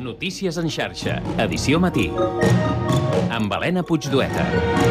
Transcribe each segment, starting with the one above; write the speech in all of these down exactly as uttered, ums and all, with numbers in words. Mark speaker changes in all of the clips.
Speaker 1: Notícies en xarxa, edició matí. Amb Helena Puigdueta.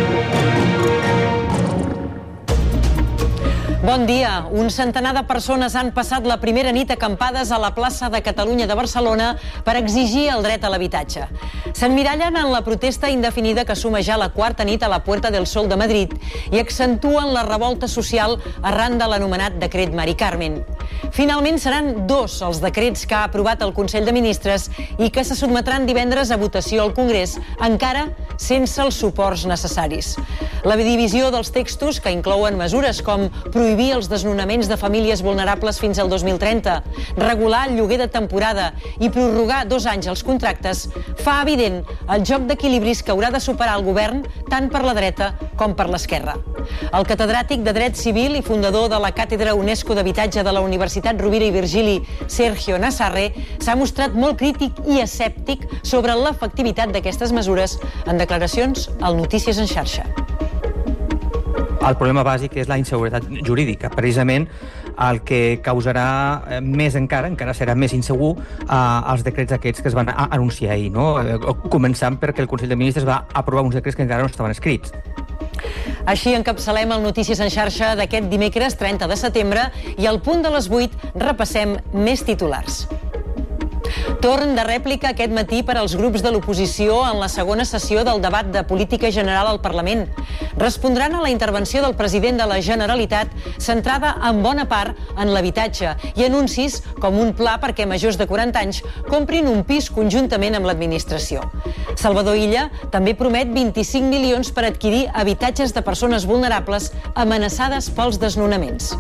Speaker 2: Bon dia. Un centenar de persones han passat la primera nit acampades a la plaça de Catalunya de Barcelona per exigir el dret a l'habitatge. S'emmirallen en la protesta indefinida que suma ja la quarta nit a la Puerta del Sol de Madrid i accentuen la revolta social arran de l'anomenat decret Mari Carmen. Finalment seran dos els decrets que ha aprovat el Consell de Ministres i que se sotmetran divendres a votació al Congrés, encara sense els suports necessaris. La divisió dels textos, que inclouen mesures com prohibir els desnonaments de famílies vulnerables fins al dos mil trenta, regular el lloguer de temporada i prorrogar dos anys els contractes, fa evident el joc d'equilibris que haurà de superar el govern tant per la dreta com per l'esquerra. El catedràtic de Dret Civil i fundador de la Càtedra UNESCO d'Habitatge de la Universitat Rovira i Virgili, Sergio Nassarre, s'ha mostrat molt crític i escèptic sobre l'efectivitat d'aquestes mesures en declaracions al Notícies en xarxa.
Speaker 3: El problema bàsic és la inseguretat jurídica. Precisament el que causarà més encara, encara serà més insegur, eh, els decrets aquests que es van anunciar ahir, no? Començant perquè el Consell de Ministres va aprovar uns decrets que encara no estaven escrits.
Speaker 2: Així encapçalem el Notícies en xarxa d'aquest dimecres trenta de setembre i al punt de les vuit repassem més titulars. Torn de rèplica aquest matí per als grups de l'oposició en la segona sessió del debat de política general al Parlament. Respondran a la intervenció del president de la Generalitat centrada en bona part en l'habitatge i anuncis com un pla perquè majors de quaranta anys comprin un pis conjuntament amb l'administració. Salvador Illa també promet vint-i-cinc milions per adquirir habitatges de persones vulnerables amenaçades pels desnonaments.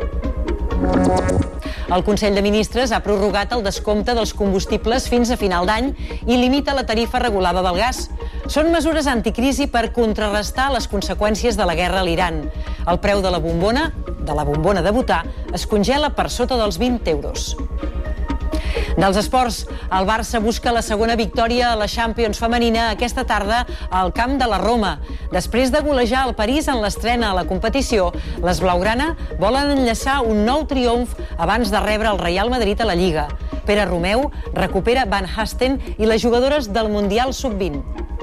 Speaker 2: El Consell de Ministres ha prorrogat el descompte dels combustibles fins a final d'any i limita la tarifa regulada del gas. Són mesures anticrisi per contrarrestar les conseqüències de la guerra a l'Iran. El preu de la bombona, de la bombona de butà, es congela per sota dels vint euros. Dels esports, el Barça busca la segona victòria a la Champions femenina aquesta tarda al camp de la Roma. Després de golejar el París en l'estrena a la competició, les blaugrana volen enllaçar un nou triomf abans de rebre el Real Madrid a la Lliga. Pere Romeu recupera Van Hasten i les jugadores del Mundial sub vint.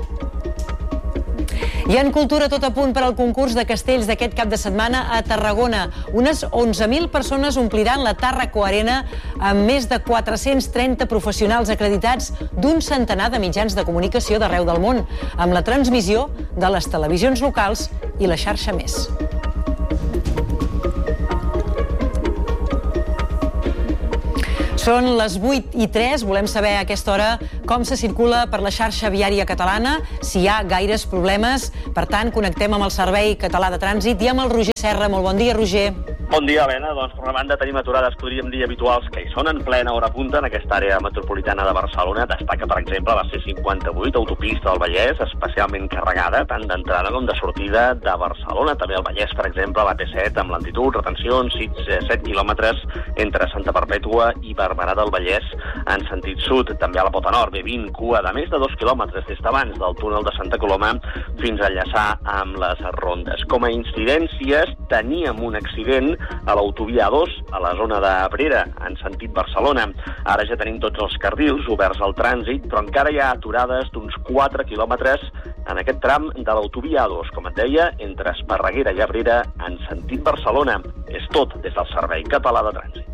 Speaker 2: I en cultura, tot a punt per al concurs de castells d'aquest cap de setmana a Tarragona. Unes onze mil persones ompliran la Tàrraco Arena amb més de quatre-cents trenta professionals acreditats d'un centenar de mitjans de comunicació d'arreu del món, amb la transmissió de les televisions locals i la xarxa Més. Són les vuit i tres, volem saber a aquesta hora com se circula per la xarxa viària catalana, si hi ha gaires problemes. Per tant, connectem amb el Servei Català de Trànsit i amb el Roger Serra. Molt bon dia, Roger.
Speaker 4: Bon dia, Helena. Doncs, per una banda, tenim aturades, podríem dir, habituals que hi són en plena hora punta en aquesta àrea metropolitana de Barcelona. Destaca, per exemple, la C cinquanta-vuit, autopista del Vallès, especialment carregada, tant d'entrada com de sortida de Barcelona. També el Vallès, per exemple, la T set, amb lentitud, retencions, set quilòmetres entre Santa Perpètua i Barberà del Vallès en sentit sud. També a la Pota Nord, B vint, cua de més de dos quilòmetres des d'abans del túnel de Santa Coloma fins a enllaçar amb les rondes. Com a incidències, teníem un accident a l'autovia A dos, a la zona de Abrera, en sentit Barcelona. Ara ja tenim tots els carrils oberts al trànsit, però encara hi ha aturades d'uns quatre quilòmetres en aquest tram de l'autovia A dos, com et deia, entre Esparreguera i Abrera, en sentit Barcelona. És tot des del Servei Català de Trànsit.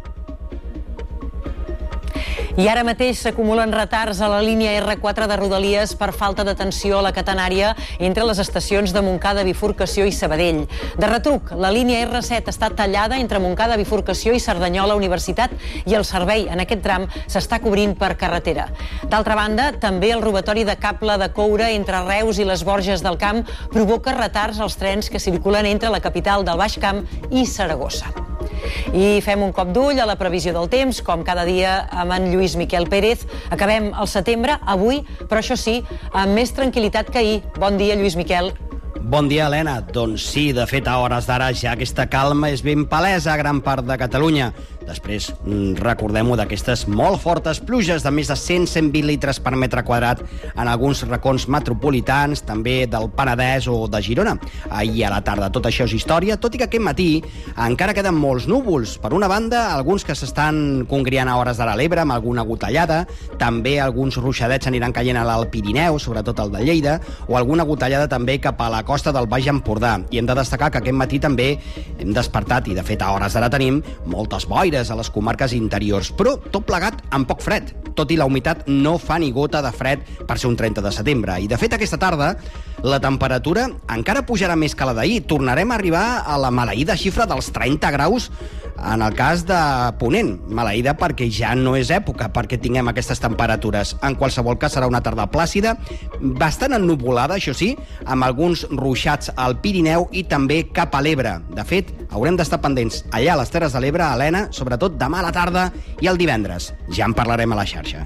Speaker 2: I ara mateix s'acumulen retards a la línia erre quatre de Rodalies per falta d'atenció a la catenària entre les estacions de Montcada, Bifurcació i Sabadell. De retruc, la línia erre set està tallada entre Montcada, Bifurcació i Cerdanyola Universitat i el servei en aquest tram s'està cobrint per carretera. D'altra banda, també el robatori de cable de coure entre Reus i les Borges del Camp provoca retards als trens que circulen entre la capital del Baix Camp i Saragossa. I fem un cop d'ull a la previsió del temps, com cada dia amb en Lluís Miquel Pérez. Acabem el setembre, avui, però això sí, amb més tranquil·litat que ahir. Bon dia, Lluís Miquel.
Speaker 5: Bon dia, Helena. Doncs sí, de fet, a hores d'ara ja aquesta calma és ben palesa a gran part de Catalunya. després, recordem-ho, d'aquestes molt fortes pluges de més de cent a cent vint litres per metre quadrat en alguns racons metropolitans, també del Penedès o de Girona. Ahir a la tarda tot això és història, tot i que aquest matí encara queden molts núvols. Per una banda, alguns que s'estan congriant a hores d'ara a l'Ebre amb alguna gotellada, també alguns ruixadets aniran caient a l'Alt Pirineu, sobretot el de Lleida, o alguna gotellada també cap a la costa del Baix Empordà. I hem de destacar que aquest matí també hem despertat, i de fet a hores d'ara tenim moltes boires a les comarques interiors, però tot plegat amb poc fred, tot i la humitat no fa ni gota de fred per ser un trenta de setembre. I de fet aquesta tarda la temperatura encara pujarà més que la d'ahir. Tornarem a arribar a la maleïda xifra dels trenta graus en el cas de Ponent. Maleïda perquè ja no és època perquè tinguem aquestes temperatures. En qualsevol cas serà una tarda plàcida, bastant ennuvolada, això sí, amb alguns ruixats al Pirineu i també cap a l'Ebre. De fet, haurem d'estar pendents allà a les Terres de l'Ebre, a Helena, sobretot demà a la tarda i el divendres. Ja en parlarem a la xarxa.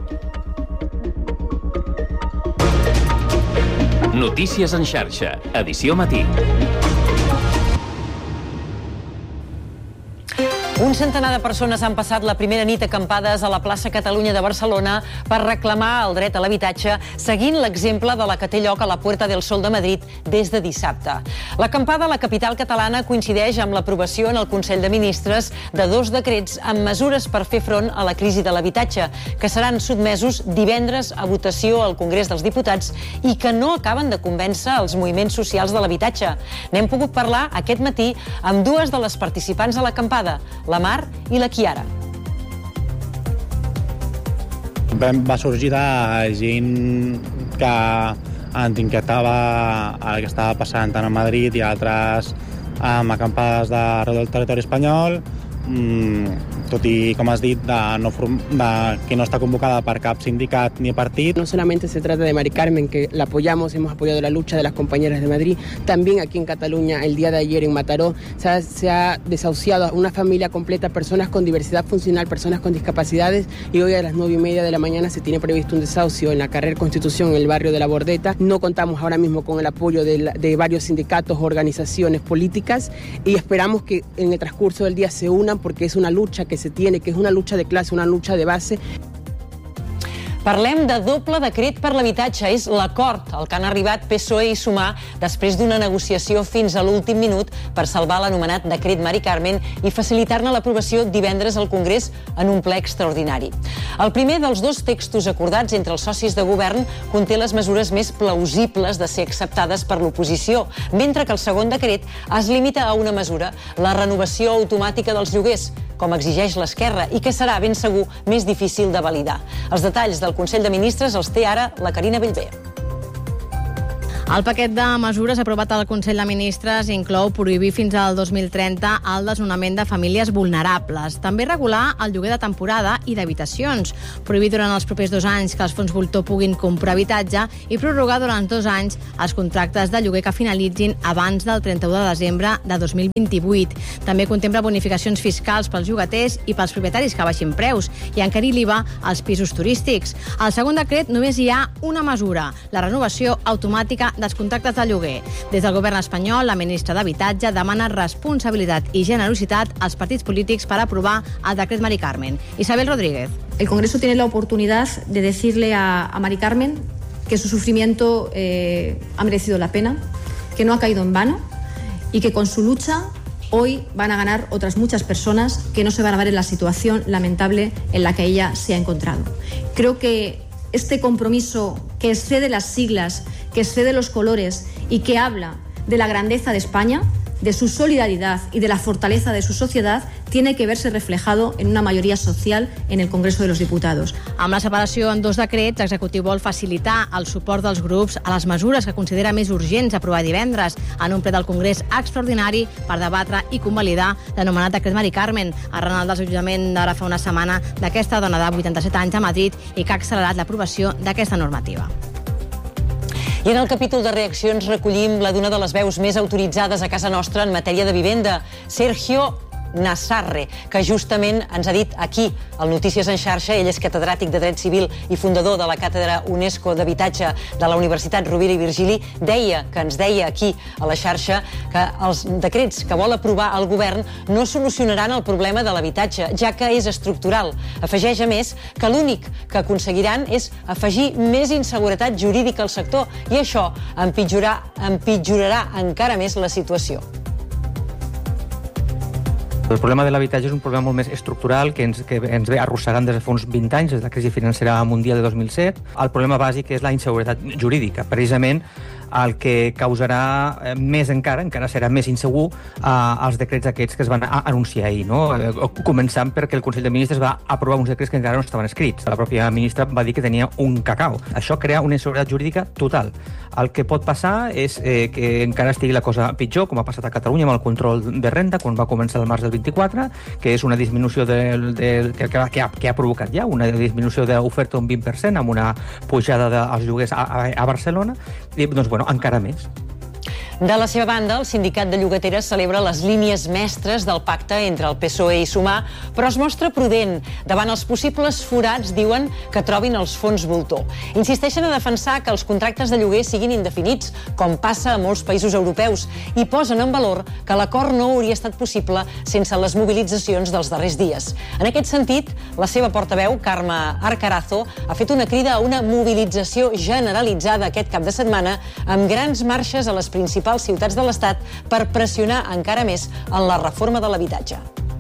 Speaker 1: Notícies en xarxa, edició matí.
Speaker 2: Un centenar de persones han passat la primera nit acampades a la plaça Catalunya de Barcelona per reclamar el dret a l'habitatge, seguint l'exemple de la que té lloc a la Puerta del Sol de Madrid des de dissabte. L'acampada a la capital catalana coincideix amb l'aprovació en el Consell de Ministres de dos decrets amb mesures per fer front a la crisi de l'habitatge, que seran sotmesos divendres a votació al Congrés dels Diputats i que no acaben de convèncer els moviments socials de l'habitatge. N'hem pogut parlar aquest matí amb dues de les participants a l'acampada, la Mar i la Chiara.
Speaker 6: Va sorgir de gent que ens inquietava el que estava passant tant a Madrid i a altres amb acampades d'arreu del territori espanyol, tot i, com has dit, de no, de, que no está convocada por cap sindicat ni partit.
Speaker 7: No solamente se trata de Mari Carmen, que la apoyamos, hemos apoyado la lucha de las compañeras de Madrid, también aquí en Cataluña, el día de ayer en Mataró, se ha, se ha desahuciado a una familia completa, personas con diversidad funcional, personas con discapacidades, y hoy a las nueve y media de la mañana se tiene previsto un desahucio en la carrera Constitución, en el barrio de La Bordeta. No contamos ahora mismo con el apoyo de, de varios sindicatos, organizaciones políticas, y esperamos que en el transcurso del día se unan, porque es una lucha que se tiene, que es una lucha de clase, una lucha de base.
Speaker 2: Parlem de doble decret per l'habitatge. És l'acord al que han arribat P S O E i Sumar després d'una negociació fins a l'últim minut per salvar l'anomenat decret Mari Carmen i facilitar-ne l'aprovació divendres al Congrés en un ple extraordinari. El primer dels dos textos acordats entre els socis de govern conté les mesures més plausibles de ser acceptades per l'oposició, mentre que el segon decret es limita a una mesura, la renovació automàtica dels lloguers, com exigeix l'Esquerra, i que serà ben segur més difícil de validar. Els detalls del Consell de Ministres els té ara la Carina Bellver.
Speaker 8: El paquet de mesures aprovat al Consell de Ministres inclou prohibir fins al dos mil trenta el desnonament de famílies vulnerables. També regular el lloguer de temporada i d'habitacions. Prohibir durant els propers dos anys que els fons voltor puguin comprar habitatge i prorrogar durant dos anys els contractes de lloguer que finalitzin abans del trenta-u de desembre de dos mil vint-i-vuit. També contempla bonificacions fiscals pels llogaters i pels propietaris que baixin preus i encarir l'I V A als pisos turístics. Al segon decret només hi ha una mesura, la renovació automàtica dels contractes de lloguer. Des del govern espanyol, la ministra d'Habitatge demana responsabilitat i generositat als partits polítics per aprovar el decret Mari Carmen. Isabel Rodríguez.
Speaker 9: El Congreso tiene la oportunidad de decirle a, a Mari Carmen que su sufrimiento eh, ha merecido la pena, que no ha caído en vano y que con su lucha hoy van a ganar otras muchas personas que no se van a ver en la situación lamentable en la que ella se ha encontrado. Creo que este compromiso que excede las siglas, que excede los colores y que habla de la grandeza de España, de su solidaridad y de la fortaleza de su sociedad, tiene que verse reflejado en una mayoría social en el Congreso de los Diputados.
Speaker 8: Amb la separació en dos decrets, l'executiu vol facilitar el suport dels grups a les mesures que considera més urgents aprovar divendres en un ple del Congrés extraordinari per debatre i convalidar l'anomenat decret Mari Carmen, arran del desallotjament d'ara fa una setmana d'aquesta dona de vuitanta-set anys a Madrid i que ha accelerat l'aprovació d'aquesta normativa.
Speaker 2: I en el capítol de reaccions recollim la d'una de les veus més autoritzades a casa nostra en matèria de vivenda, Sergio Nassarre, que justament ens ha dit aquí, al Notícies en xarxa. Ell és catedràtic de Dret Civil i fundador de la Càtedra UNESCO d'Habitatge de la Universitat Rovira i Virgili. Deia, que ens deia aquí a la xarxa, que els decrets que vol aprovar el govern no solucionaran el problema de l'habitatge, ja que és estructural. Afegeix, a més, que l'únic que aconseguiran és afegir més inseguretat jurídica al sector i això empitjorarà, empitjorarà encara més la situació.
Speaker 3: El problema de l'habitatge és un problema molt més estructural que ens, que ens ve arrossegant des de fa uns vint anys, des de la crisi financera mundial de dos mil set. El problema bàsic és la inseguretat jurídica. Precisament el que causarà més encara, encara serà més insegur, eh, els decrets aquests que es van anunciar ahir, no? Eh, començant perquè el Consell de Ministres va aprovar uns decrets que encara no estaven escrits. La pròpia ministra va dir que tenia un cacau. Això crea una inseguretat jurídica total. El que pot passar és eh, que encara estigui la cosa pitjor, com ha passat a Catalunya amb el control de renda, quan va començar el març del vint-i-quatre, que és una disminució del, del, que, que, ha, que ha provocat ja una disminució de l'oferta d'un vint per cent amb una pujada dels lloguers a, a, a Barcelona, i doncs, bueno, encara més.
Speaker 2: De la seva banda, el sindicat de llogateres celebra les línies mestres del pacte entre el P S O E i Sumar, però es mostra prudent davant els possibles forats, diuen, que trobin els fons voltor. Insisteixen a defensar que els contractes de lloguer siguin indefinits, com passa a molts països europeus, i posen en valor que l'acord no hauria estat possible sense les mobilitzacions dels darrers dies. En aquest sentit, la seva portaveu, Carme Arcarazo, ha fet una crida a una mobilització generalitzada aquest cap de setmana amb grans marxes a les principals ciutats de l'Estat per pressionar encara més en la reforma de l'habitatge.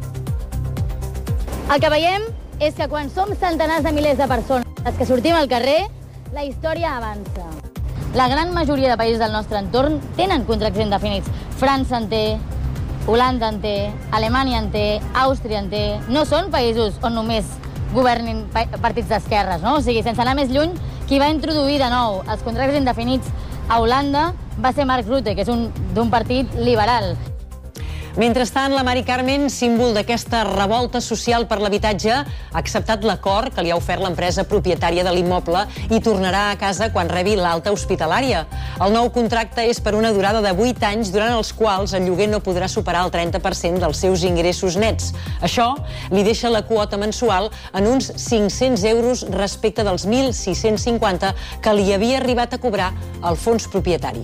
Speaker 10: El que veiem és que quan som centenars de milers de persones que sortim al carrer, la història avança. La gran majoria de països del nostre entorn tenen contractes indefinits. França en té, Holanda en té, Alemanya en té, Àustria en té. No són països on només governin partits d'esquerres, no? O sigui, sense anar més lluny, qui va introduir de nou els contractes indefinits a Holanda va ser Mark Rutte, que és un, d'un partit liberal.
Speaker 2: Mentrestant, la Mari Carmen, símbol d'aquesta revolta social per l'habitatge, ha acceptat l'acord que li ha ofert l'empresa propietària de l'immoble i tornarà a casa quan rebi l'alta hospitalària. El nou contracte és per una durada de vuit anys, durant els quals el lloguer no podrà superar el trenta per cent dels seus ingressos nets. Això li deixa la quota mensual en uns cinc-cents euros respecte dels mil sis-cents cinquanta que li havia arribat a cobrar el fons propietari.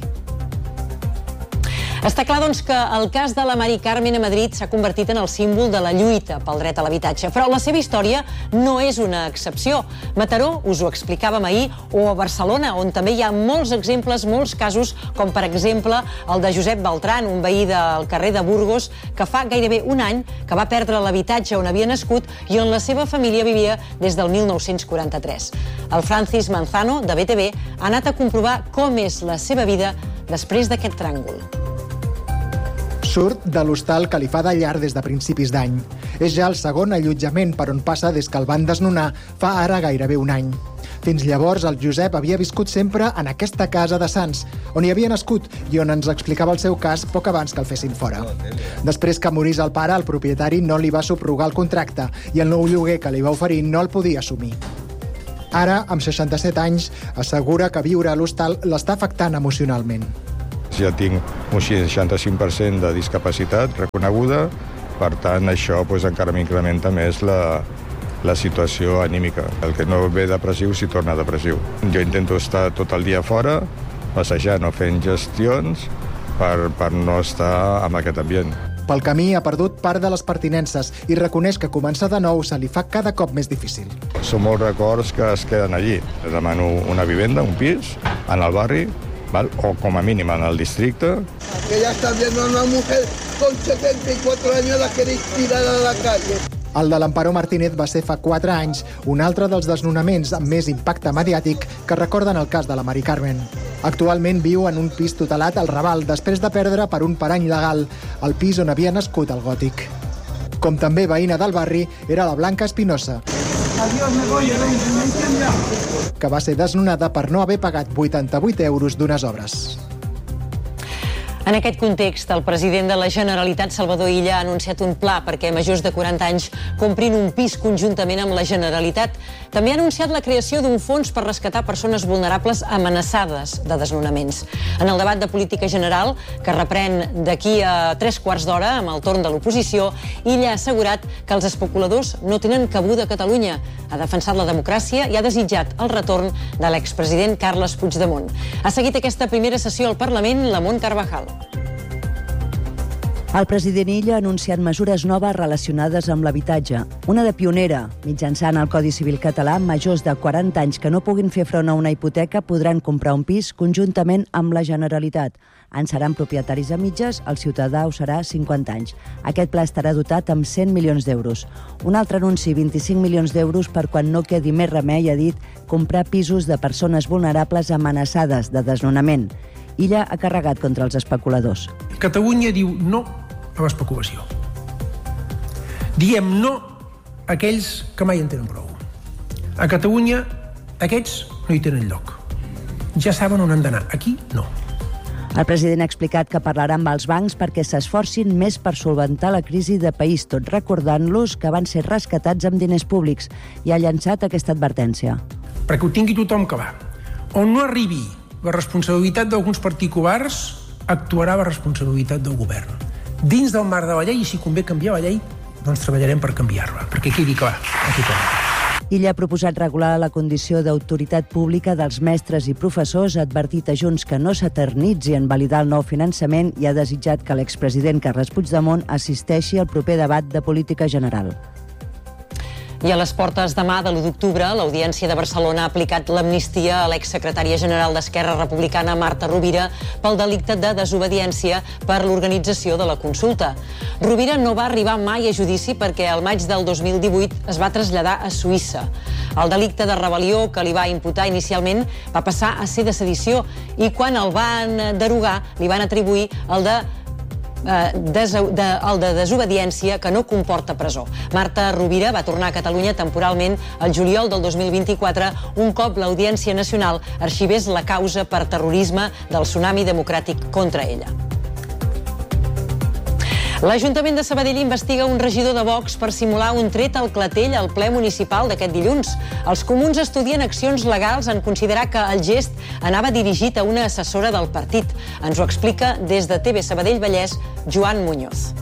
Speaker 2: Està clar, doncs, que el cas de la Mari Carmen a Madrid s'ha convertit en el símbol de la lluita pel dret a l'habitatge, però la seva història no és una excepció. Mataró, us ho explicàvem ahir, o a Barcelona, on també hi ha molts exemples, molts casos, com per exemple el de Josep Beltran, un veí del carrer de Burgos, que fa gairebé un any que va perdre l'habitatge on havia nascut i on la seva família vivia des del mil nou-cents quaranta-tres. El Francis Manzano, de B T V, ha anat a comprovar com és la seva vida després d'aquest tràngol.
Speaker 11: Surt de l'hostal que li fa de llar des de principis d'any. És ja el segon allotjament per on passa des que el van desnonar fa ara gairebé un any. Fins llavors, el Josep havia viscut sempre en aquesta casa de Sants, on hi havia nascut i on ens explicava el seu cas poc abans que el fessin fora. Després que morís el pare, el propietari no li va subrogar el contracte i el nou lloguer que li va oferir no el podia assumir. Ara, amb seixanta-set anys, assegura que viure a l'hostal l'està afectant emocionalment.
Speaker 12: Ja tinc un seixanta-cinc per cent de discapacitat reconeguda, per tant, això doncs, encara m'incrementa més la, la situació anímica. El que no ve depressiu s'hi torna depressiu. Jo intento estar tot el dia fora, passejant o fent gestions, per, per no estar en aquest ambient.
Speaker 11: Pel camí ha perdut part de les pertinences i reconeix que començar de nou se li fa cada cop més difícil.
Speaker 12: Són molts records que es queden allí. Demano una vivenda, un pis, en el barri, ¿vale? O com a mínim en el districte.
Speaker 13: Que ya está viendo una mujer con setenta y cuatro años la queréis tirar a la calle.
Speaker 11: El de l'Amparo Martínez va ser fa quatre anys, un altre dels desnonaments amb més impacte mediàtic que recorden el cas de la Mari Carmen. Actualment viu en un pis tutelat al Raval després de perdre per un parany legal el pis on havia nascut el gòtic. Com també veïna del barri era la Blanca Espinosa, que va ser desnonada per no haver pagat vuitanta-vuit euros d'unes obres.
Speaker 2: En aquest context, el president de la Generalitat, Salvador Illa, ha anunciat un pla perquè majors de quaranta anys comprin un pis conjuntament amb la Generalitat. També ha anunciat la creació d'un fons per rescatar persones vulnerables amenaçades de desnonaments. En el debat de política general, que reprèn d'aquí a tres quarts d'hora amb el torn de l'oposició, Illa ha assegurat que els especuladors no tenen cabuda a Catalunya. Ha defensat la democràcia i ha desitjat el retorn de l'expresident Carles Puigdemont. Ha seguit aquesta primera sessió al Parlament Lamont Carvajal.
Speaker 14: El president Illa ha anunciat mesures noves relacionades amb l'habitatge. Una de pionera. Mitjançant el Codi Civil català, majors de quaranta anys que no puguin fer front a una hipoteca podran comprar un pis conjuntament amb la Generalitat. En seran propietaris a mitges, el ciutadà ho serà cinquanta anys. Aquest pla estarà dotat amb cent milions d'euros. Un altre anunci, vint-i-cinc milions d'euros per quan no quedi més remei, ha dit, comprar pisos de persones vulnerables amenaçades de desnonament. Illa ha carregat contra els especuladors.
Speaker 15: Catalunya diu no a l'especulació. Diem no a aquells que mai en tenen prou. A Catalunya, aquests no hi tenen lloc. Ja saben on han d'anar. Aquí, no.
Speaker 14: El president ha explicat que parlarà amb els bancs perquè s'esforcin més per solventar la crisi de país, tot recordant-los que van ser rescatats amb diners públics, i ha llançat aquesta advertència.
Speaker 15: Perquè ho tingui tothom clar. On no arribi la responsabilitat d'alguns particulars, actuarà la responsabilitat del govern. Dins del marc de la llei, i si convé canviar la llei, doncs treballarem per canviar-la, perquè quedi clar a tothom.
Speaker 14: Illa ha proposat regular la condició d'autoritat pública dels mestres i professors, ha advertit a Junts que no s'eternitzi en validar el nou finançament i ha desitjat que l'expresident Carles Puigdemont assisteixi al proper debat de política general.
Speaker 2: I a les portes demà de l'u d'octubre, l'Audiència de Barcelona ha aplicat l'amnistia a l'exsecretària general d'Esquerra Republicana, Marta Rovira, pel delicte de desobediència per l'organització de la consulta. Rovira no va arribar mai a judici perquè al maig del dos mil divuit es va traslladar a Suïssa. El delicte de rebel·lió que li va imputar inicialment va passar a ser de sedició i quan el van derogar li van atribuir el de Des, de, el de desobediència que no comporta presó. Marta Rovira va tornar a Catalunya temporalment el juliol del dos mil vint-i-quatre, un cop l'Audiència Nacional arxivés la causa per terrorisme del Tsunami Democràtic contra ella. L'Ajuntament de Sabadell investiga un regidor de Vox per simular un tret al clatell al ple municipal d'aquest dilluns. Els comuns estudien accions legals en considerar que el gest anava dirigit a una assessora del partit. Ens ho explica des de T V Sabadell Vallès, Joan Muñoz.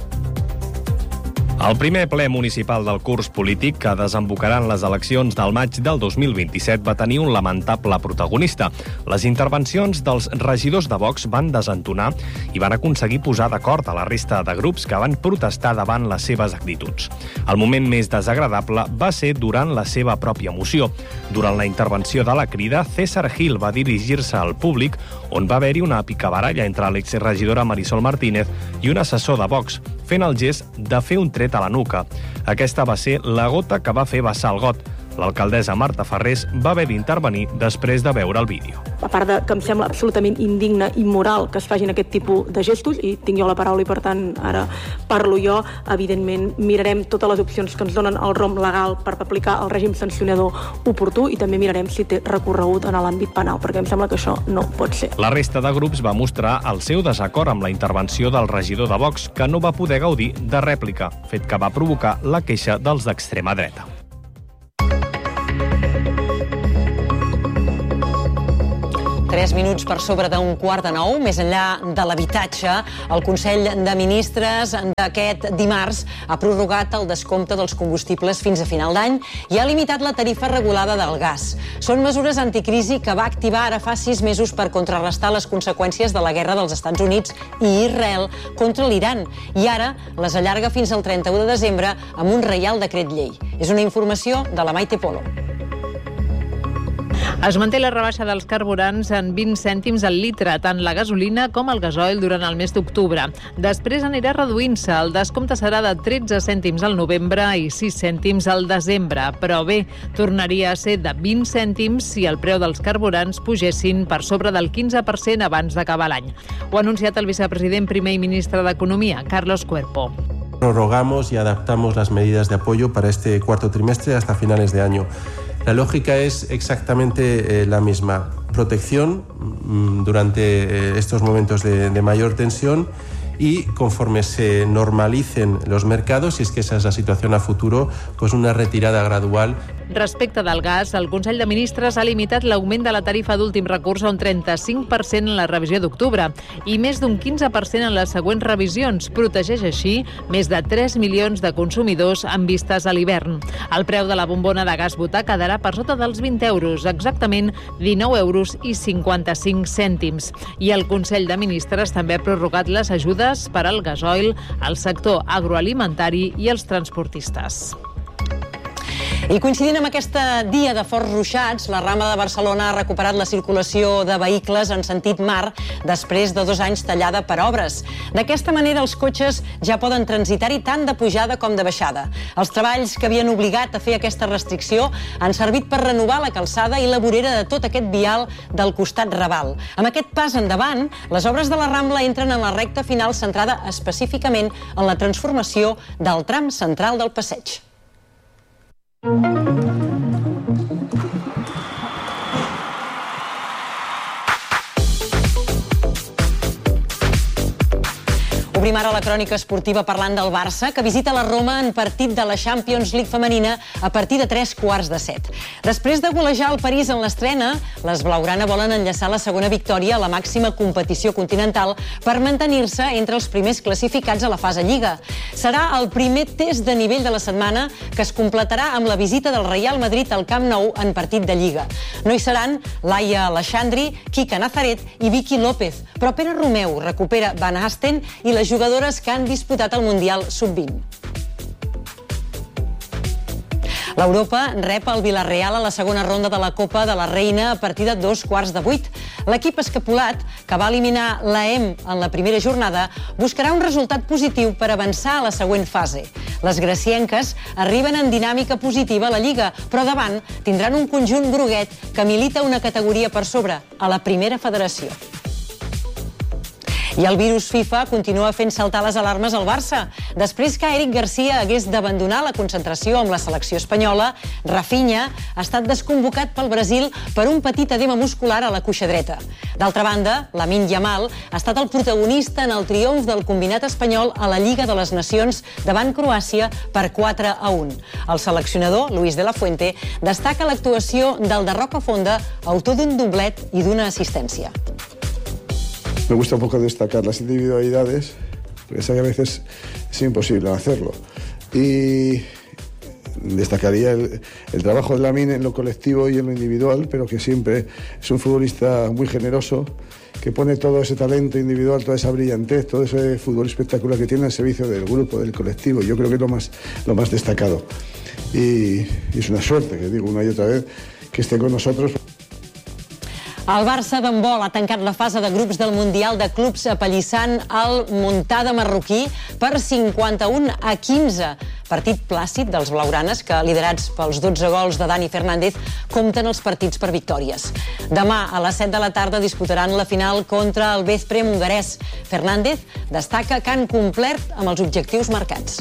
Speaker 16: El primer ple municipal del curs polític que desembocarà en les eleccions del maig del dos mil vint-i-set va tenir un lamentable protagonista. Les intervencions dels regidors de Vox van desentonar i van aconseguir posar d'acord a la resta de grups que van protestar davant les seves actituds. El moment més desagradable va ser durant la seva pròpia moció. Durant la intervenció de la Crida, César Gil va dirigir-se al públic on va haver-hi una picabaralla entre l'exregidora Marisol Martínez i un assessor de Vox, fent el gest de fer un tret a la nuca. Aquesta va ser la gota que va fer vessar el got. L'alcaldessa Marta Farrés va haver d'intervenir després de veure el vídeo.
Speaker 17: A part de que em sembla absolutament indigne i immoral que es facin aquest tipus de gestos, i tinc jo la paraula i per tant ara parlo jo, evidentment mirarem totes les opcions que ens donen el rom legal per aplicar el règim sancionador oportú i també mirarem si té recorregut en l'àmbit penal, perquè em sembla que això no pot ser.
Speaker 16: La resta de grups va mostrar el seu desacord amb la intervenció del regidor de Vox, que no va poder gaudir de rèplica, fet que va provocar la queixa dels d'extrema dreta.
Speaker 2: Tres minuts per sobre d'un quart de nou. Més enllà de l'habitatge, el Consell de Ministres d'aquest dimarts ha prorrogat el descompte dels combustibles fins a final d'any i ha limitat la tarifa regulada del gas. Són mesures anticrisi que va activar ara fa sis mesos per contrarrestar les conseqüències de la guerra dels Estats Units i Israel contra l'Iran. I ara les allarga fins al trenta-u de desembre amb un reial decret llei. És una informació de la Maite Polo.
Speaker 18: Es manté la rebaixa dels carburants en vint cèntims al litre, tant la gasolina com el gasoil durant el mes d'octubre. Després anirà reduint-se. El descompte serà de tretze cèntims al novembre i sis cèntims al desembre. Però bé, tornaria a ser de vint cèntims si el preu dels carburants pugessin per sobre del quinze per cent abans d'acabar l'any. Ho ha anunciat el vicepresident primer i ministre d'Economia, Carlos Cuerpo.
Speaker 19: Prorrogamos y adaptamos las medidas de apoyo para este cuarto trimestre hasta finales de año. La lógica es exactamente eh, la misma. protección durante estos momentos de, de mayor tensión y conforme se normalicen los mercados, si es que esa es la situación a futuro, pues una retirada gradual.
Speaker 18: Respecte del gas, el Consell de Ministres ha limitat l'augment de la tarifa d'últim recurs a un trenta-cinc per cent en la revisió d'octubre i més d'un quinze per cent en les següents revisions. Protegeix així més de tres milions de consumidors en vistes a l'hivern. El preu de la bombona de gas butà quedarà per sota dels vint euros, exactament dinou euros i cinquanta-cinc cèntims. I el Consell de Ministres també ha prorrogat les ajudes per al gasoil, al sector agroalimentari i els transportistes.
Speaker 2: I coincidint amb aquest dia de forts ruixats, la Rambla de Barcelona ha recuperat la circulació de vehicles en sentit mar després de dos anys tallada per obres. D'aquesta manera, els cotxes ja poden transitar-hi tant de pujada com de baixada. Els treballs que havien obligat a fer aquesta restricció han servit per renovar la calçada i la vorera de tot aquest vial del costat Raval. Amb aquest pas endavant, les obres de la Rambla entren en la recta final centrada específicament en la transformació del tram central del passeig. Obrim ara la crònica esportiva parlant del Barça, que visita la Roma en partit de la Champions League femenina a partir de tres quarts de set. Després de golejar el París en l'estrena, les blaugrana volen enllaçar la segona victòria a la màxima competició continental per mantenir-se entre els primers classificats a la fase Lliga. Serà el primer test de nivell de la setmana, que es completarà amb la visita del Real Madrid al Camp Nou en partit de Lliga. No hi seran Laia Aleixandri, Kika Nazaret i Vicky López, però Pere Romeu recupera Van Asten i la jugadores que han disputat el Mundial sub vint. L'Europa rep el Villarreal a la segona ronda de la Copa de la Reina a partir de dos quarts de vuit. L'equip escapulat, que va eliminar l'A E M en la primera jornada, buscarà un resultat positiu per avançar a la següent fase. Les gracienques arriben en dinàmica positiva a la Lliga, però davant tindran un conjunt groguet que milita una categoria per sobre, a la primera federació. I el virus FIFA continua fent saltar les alarmes al Barça. Després que Eric Garcia hagués d'abandonar la concentració amb la selecció espanyola, Rafinha ha estat desconvocat pel Brasil per un petit edema muscular a la cuixa dreta. D'altra banda, Lamine Yamal ha estat el protagonista en el triomf del combinat espanyol a la Lliga de les Nacions davant Croàcia per quatre a un. El seleccionador, Luis de la Fuente, destaca l'actuació del de Rocafonda, autor d'un doblet i d'una assistència.
Speaker 20: Me gusta un poco destacar las individualidades, porque sé que a veces es imposible hacerlo. Y destacaría el, el trabajo de Lamine en lo colectivo y en lo individual, pero que siempre es un futbolista muy generoso, que pone todo ese talento individual, toda esa brillantez, todo ese fútbol espectacular que tiene al servicio del grupo, del colectivo. Yo creo que es lo más, lo más destacado. Y, y es una suerte, que digo una y otra vez, que esté con nosotros.
Speaker 2: El Barça d'handbol ha tancat la fase de grups del Mundial de Clubs apallissant el Muntada marroquí per cinquanta-un a quinze. Partit plàcid dels blaugranes que, liderats pels dotze gols de Dani Fernández, compten els partits per victòries. Demà a les set de la tarda disputaran la final contra el Veszprém hongarès. Fernández destaca que han complert amb els objectius marcats.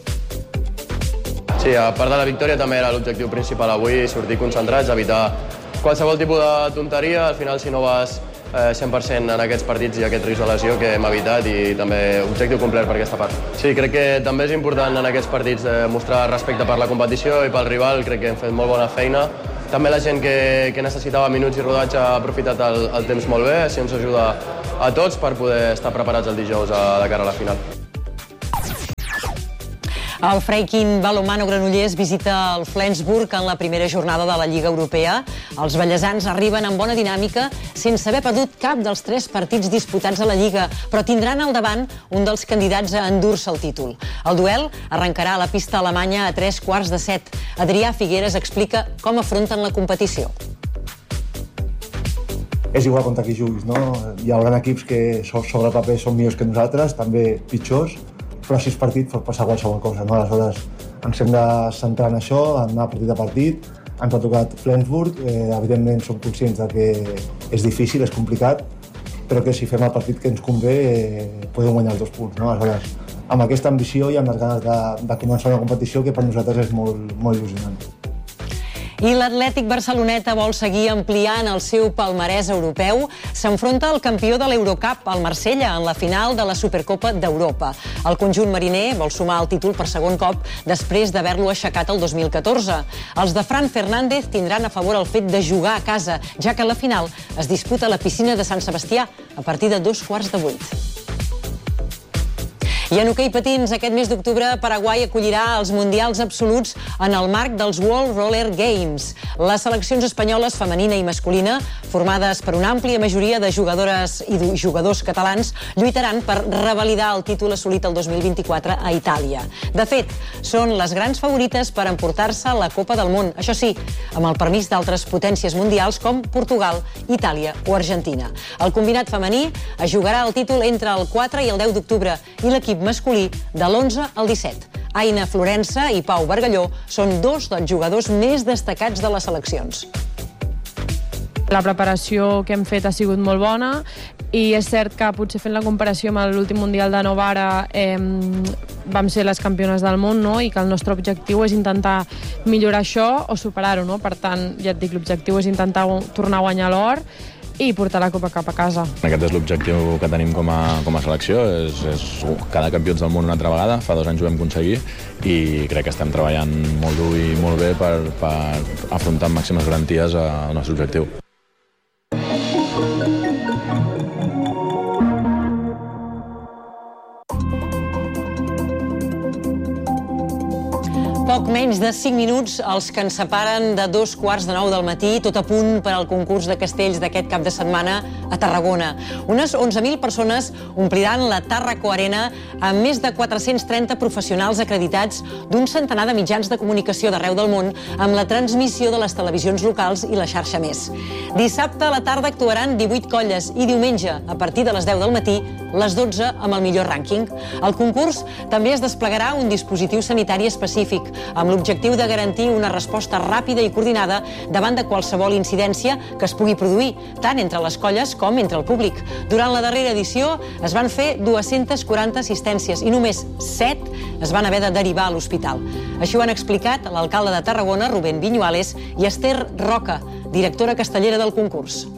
Speaker 21: Sí, a part de la victòria també era l'objectiu principal avui, sortir concentrats, evitar qualsevol tipus de tonteria. Al final, si no vas eh, cent per cent en aquests partits, hi ha aquest risc de lesió que hem evitat i també objectiu complet per aquesta part. Sí, crec que també és important en aquests partits eh, mostrar respecte per la competició i pel rival. Crec que hem fet molt bona feina. També la gent que, que necessitava minuts i rodatge ha aprofitat el, el temps molt bé. Així ens ajuda a tots per poder estar preparats el dijous a, de cara a la final.
Speaker 2: El Freikin Balonmano Granollers visita el Flensburg en la primera jornada de la Lliga Europea. Els ballesans arriben amb bona dinàmica sense haver perdut cap dels tres partits disputats a la Lliga, però tindran al davant un dels candidats a endur-se el títol. El duel arrencarà a la pista alemanya a tres quarts de set. Adrià Figueres explica com afronten la competició.
Speaker 22: És igual contra qui juguis, no? Hi haurà equips que sobre el paper són millors que nosaltres, també pitjors, però si és partit pot passar qualsevol cosa, no? Aleshores ens hem de centrar en això, anar partit a partit. Ens ha tocat Flensburg, eh, evidentment som conscients de que és difícil, és complicat, però que si fem el partit que ens convé eh, podem guanyar els dos punts, no? Aleshores, amb aquesta ambició i amb les ganes de, de començar una competició que per nosaltres és molt, molt il·lusionant.
Speaker 2: I l'Atlètic Barceloneta vol seguir ampliant el seu palmarès europeu. S'enfronta al campió de l'Eurocup, el Marsella, en la final de la Supercopa d'Europa. El conjunt mariner vol sumar el títol per segon cop després d'haver-lo aixecat el dos mil catorze. Els de Fran Fernández tindran a favor el fet de jugar a casa, ja que la final es disputa a la piscina de Sant Sebastià a partir de dos quarts de vuit. I en hoquei patins, aquest mes d'octubre, Paraguai acollirà els Mundials Absoluts en el marc dels World Roller Games. Les seleccions espanyoles, femenina i masculina, formades per una àmplia majoria de jugadores i jugadors catalans, lluitaran per revalidar el títol assolit el dos mil vint-i-quatre a Itàlia. De fet, són les grans favorites per emportar-se la Copa del Món, això sí, amb el permís d'altres potències mundials com Portugal, Itàlia o Argentina. El combinat femení es jugarà el títol entre el quatre i el deu d'octubre i l'equip masculí de l'onze al disset. Aina Florença i Pau Bargalló són dos dels jugadors més destacats de les seleccions.
Speaker 4: La preparació que hem fet ha sigut molt bona i és cert que potser fent la comparació amb l'últim Mundial de Novara eh, vam ser les campiones del món, no? I que el nostre objectiu és intentar millorar això o superar-ho, no? Per tant, ja et dic, l'objectiu és intentar tornar a guanyar l'or i portar la Copa cap a casa.
Speaker 5: Aquest és l'objectiu que tenim com a, com a selecció, és, és cada campions del món una altra vegada, fa dos anys ho vam aconseguir i crec que estem treballant molt dur i molt bé per, per afrontar amb màximes garanties el nostre objectiu.
Speaker 2: Poc menys de cinc minuts els que ens separen de dos quarts de nou del matí, tot a punt per al concurs de castells d'aquest cap de setmana a Tarragona. Unes onze mil persones ompliran la Tàrraco Arena amb més de quatre-cents trenta professionals acreditats d'un centenar de mitjans de comunicació d'arreu del món amb la transmissió de les televisions locals i la xarxa Més. Dissabte a la tarda actuaran divuit colles i diumenge, a partir de les deu del matí, les dotze amb el millor rànquing. Al concurs també es desplegarà un dispositiu sanitari específic amb l'objectiu de garantir una resposta ràpida i coordinada davant de qualsevol incidència que es pugui produir, tant entre les colles com entre el públic. Durant la darrera edició es van fer dues-centes quaranta assistències i només set es van haver de derivar a l'hospital. Així ho han explicat l'alcalde de Tarragona, Rubén Viñuales, i Esther Roca, directora castellera del concurs.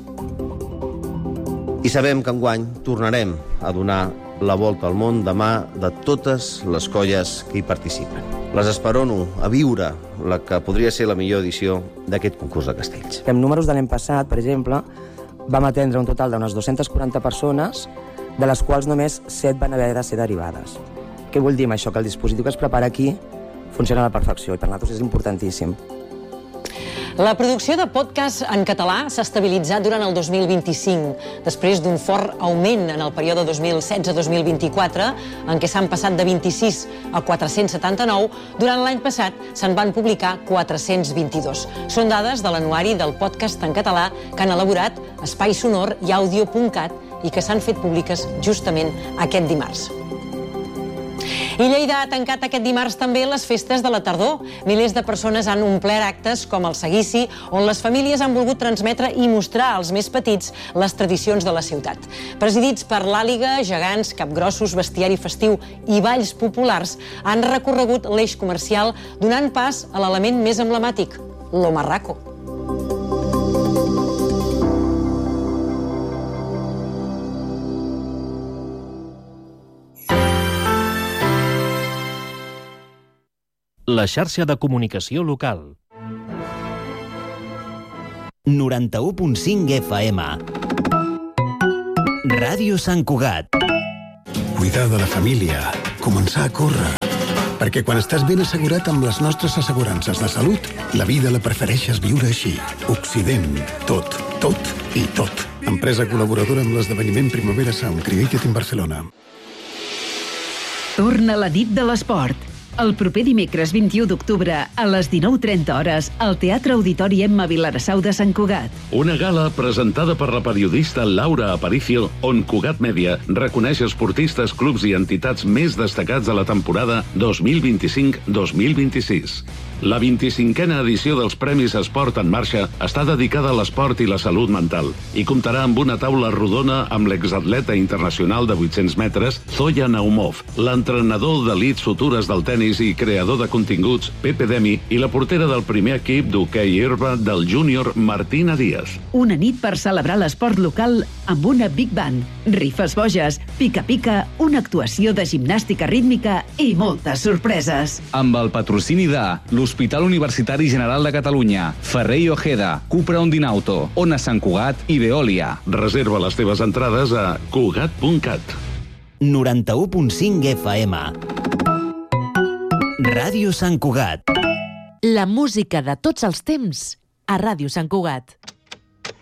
Speaker 23: I sabem que enguany tornarem a donar la volta al món de mà de totes les colles que hi participen. Les esperono a viure la que podria ser la millor edició d'aquest concurs de castells.
Speaker 24: En números de l'any passat, per exemple, vam atendre un total d'unes dues-centes quaranta persones, de les quals només set van haver de ser derivades. Què vull dir amb això? Que el dispositiu que es prepara aquí funciona a la perfecció i per nosaltres és importantíssim.
Speaker 2: La producció de podcast en català s'ha estabilitzat durant el dos mil vint-i-cinc, després d'un fort augment en el període dos mil setze dos mil vint-i-quatre, en què s'han passat de vint-i-sis a quatre-cents setanta-nou, durant l'any passat se'n van publicar quatre-cents vint-i-dos. Són dades de l'anuari del podcast en català que han elaborat Espai Sonor i Audio punt cat i que s'han fet públiques justament aquest dimarts. I Lleida ha tancat aquest dimarts també les festes de la tardor. Milers de persones han omplert actes com el Seguici, on les famílies han volgut transmetre i mostrar als més petits les tradicions de la ciutat. Presidits per l'àliga, gegants, capgrossos, bestiari festiu i balls populars, han recorregut l'eix comercial donant pas a l'element més emblemàtic, l'Omarraco.
Speaker 1: La xarxa de comunicació local.
Speaker 25: noranta-u punt cinc F M. Ràdio Sant Cugat.
Speaker 26: Cuidar de la família, començar a córrer. Perquè quan estàs ben assegurat amb les nostres assegurances de salut, la vida la prefereixes viure així. Occident. Tot, tot i tot. Empresa col·laboradora amb l'esdeveniment Primavera Sound, Created in Barcelona.
Speaker 27: Torna la nit de l'esport. El proper dimecres vint-i-u d'octubre, a les dinou trenta hores, al Teatre Auditori Emma Vilarassau de Sant Cugat.
Speaker 28: Una gala presentada per la periodista Laura Aparicio, on Cugat Mèdia reconeix esportistes, clubs i entitats més destacats de la temporada dos mil vint-i-cinc dos mil vint-i-sis. La vint-i-cinquena edició dels Premis Esport en Marxa està dedicada a l'esport i la salut mental i comptarà amb una taula rodona amb l'exatleta internacional de vuit-cents metres, Zoya Naumov, l'entrenador d'elits futures del tennis i creador de continguts, Pepe Demi, i la portera del primer equip d'hoquei herba del júnior, Martina Díaz.
Speaker 27: Una nit per celebrar l'esport local amb una Big Band, rifes boges, pica-pica, una actuació de gimnàstica rítmica i moltes sorpreses.
Speaker 3: Amb el patrocini de l'Hospital Universitari General de Catalunya, Ferrer i Ojeda, Cupra Ondinauto, Ona Sant Cugat i Veolia.
Speaker 28: Reserva les teves entrades a cugat punt cat.
Speaker 25: noranta-u punt cinc F M. Ràdio Sant Cugat.
Speaker 6: La música de tots els temps a Ràdio Sant Cugat.